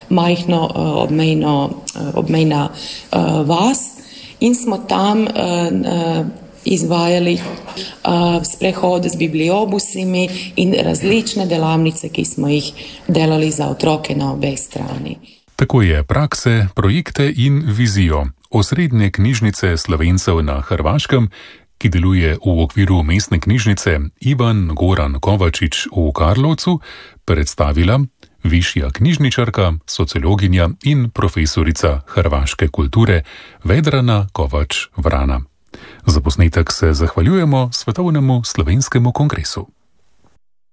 majhno obmejna vas in smo tam izvajali sprehod z bibliobusimi in različne delavnice, ki smo jih delali za otroke na obeh strani. Tako je prakse, projekte in vizijo osrednje knjižnice Slovencev na Hrvaškem, ki deluje v okviru mestne knjižnice Ivan Goran Kovačič v Karlovcu, predstavila višja knjižničarka, sociologinja in profesorica hrvaške kulture Vedrana Kovač-Vrana. Za posnetek se zahvaljujemo Svetovnemu slovenskemu kongresu.